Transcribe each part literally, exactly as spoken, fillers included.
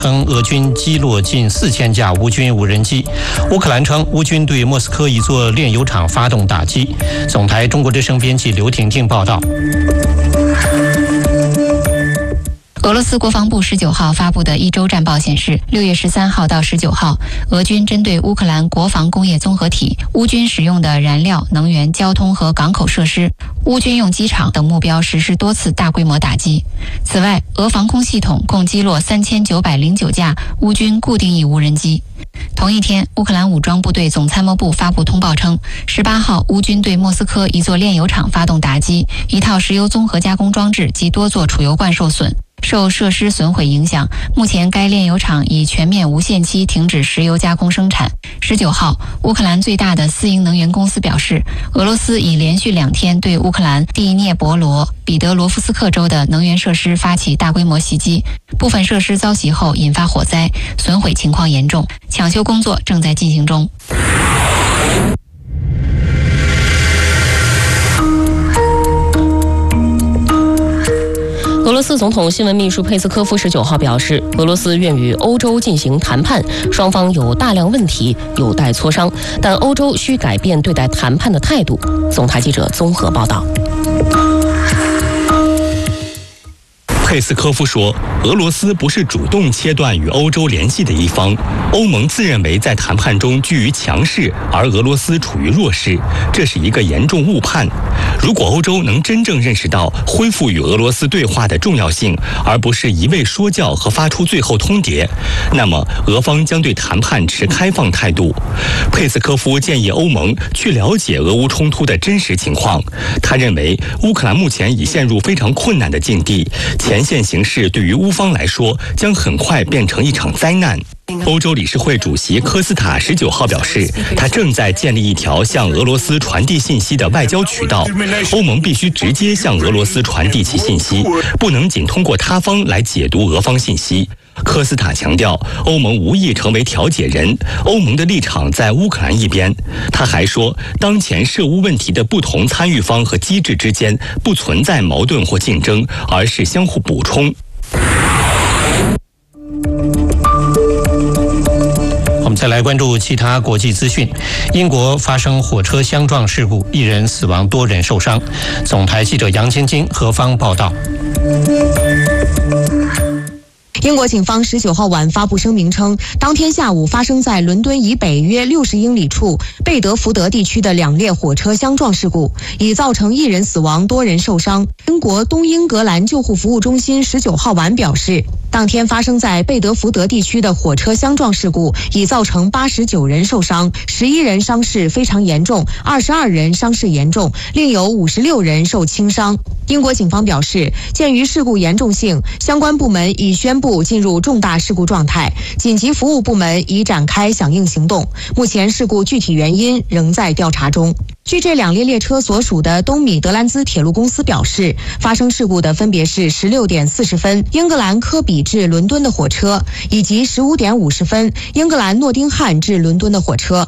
称俄军击落近四千架乌军无人机。乌克兰称乌军对莫斯科一座炼油厂发动打击。总台中国之声编辑刘婷婷报道。 俄罗斯国防部十九号发布的一周战报显示，六月十三号到十九号，俄军针对乌克兰国防工业综合体、乌军使用的燃料、能源、交通和港口设施、乌军用机场等目标实施多次大规模打击。此外，俄防空系统共击落三千九百零九架乌军固定翼无人机。同一天，乌克兰武装部队总参谋部发布通报称，十八号乌军对莫斯科一座炼油厂发动打击，一套石油综合加工装置及多座储油罐受损。受设施损毁影响，目前该炼油厂已全面无限期停止石油加工生产。十九号，乌克兰最大的私营能源公司表示，俄罗斯已连续两天对乌克兰第聂伯罗、彼得罗夫斯克州的能源设施发起大规模袭击，部分设施遭袭后引发火灾，损毁情况严重，抢修工作正在进行中。 俄罗斯总统新闻秘书佩斯科夫十九号表示，俄罗斯愿与欧洲进行谈判，双方有大量问题有待磋商，但欧洲需改变对待谈判的态度。总台记者综合报道。 佩斯科夫说，俄罗斯不是主动切断与欧洲联系的一方，欧盟自认为在谈判中居于强势，而俄罗斯处于弱势，这是一个严重误判。如果欧洲能真正认识到恢复与俄罗斯对话的重要性，而不是一味说教和发出最后通牒，那么俄方将对谈判持开放态度。佩斯科夫建议欧盟去了解俄乌冲突的真实情况。他认为乌克兰目前已陷入非常困难的境地，前线形势对于乌方来说将很快变成一场灾难。欧洲理事会主席科斯塔十九号表示，他正在建立一条向俄罗斯传递信息的外交渠道，欧盟必须直接向俄罗斯传递其信息，不能仅通过他方来解读俄方信息。科斯塔强调，欧盟无意成为调解人，欧盟的立场在乌克兰一边。他还说，当前涉乌问题的不同参与方和机制之间不存在矛盾或竞争，而是相互补充。 我们再来关注其他国际资讯。英国发生火车相撞事故，一人死亡，多人受伤。总台记者杨晶晶何方报道。 英国警方十九号晚发布声明称，当天下午发生在伦敦以北约六十英里处贝德福德地区的两列火车相撞事故，已造成一人死亡，多人受伤。英国东英格兰救护服务中心十九号晚表示，当天发生在贝德福德地区的火车相撞事故已造成八十九人受伤，十一人伤势非常严重，二十二人伤势严重，另有五十六人受轻伤。英国警方表示，鉴于事故严重性，相关部门已宣布进入重大事故状态，紧急服务部门已展开响应行动。目前事故具体原因仍在调查中。据这两列列车所属的东米德兰兹铁路公司表示，发生事故的分别是十六点四十分英格兰科比至伦敦的火车，以及十五点五十分英格兰诺丁汉至伦敦的火车。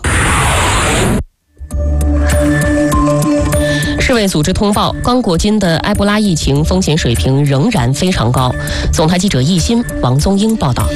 世卫组织通报，刚果金的埃博拉疫情风险水平仍然非常高。总台记者易鑫、王宗英报道。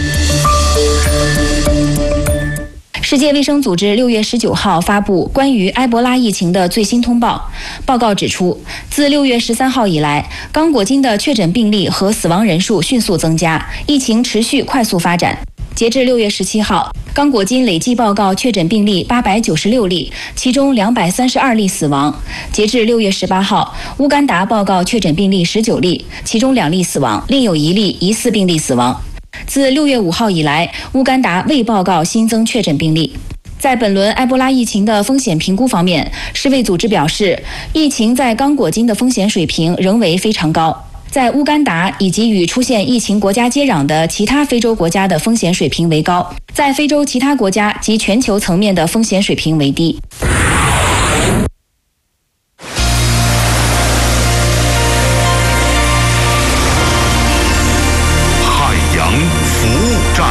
世界卫生组织六月十九号发布关于埃博拉疫情的最新通报。报告指出，自六月十三号以来，刚果金的确诊病例和死亡人数迅速增加，疫情持续快速发展。截至六月十七号，刚果金累计报告确诊病例八百九十六例，其中两百三十二例死亡。截至六月十八号，乌干达报告确诊病例十九例，其中两例死亡，另有一例疑似病例死亡。自六月五号以来，乌干达未报告新增确诊病例。在本轮埃博拉疫情的风险评估方面，世卫组织表示，疫情在刚果金的风险水平仍为非常高。在乌干达以及与出现疫情国家接壤的其他非洲国家的风险水平为高，在非洲其他国家及全球层面的风险水平为低。 海洋服务站。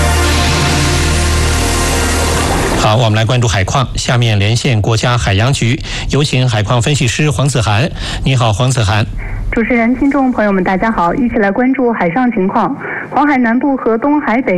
好，我们来关注海况。下面连线国家海洋局，有请海况分析师黄子涵。你好，黄子涵。 主持人、听众朋友们，大家好，一起来关注海上情况。黄海南部和东海北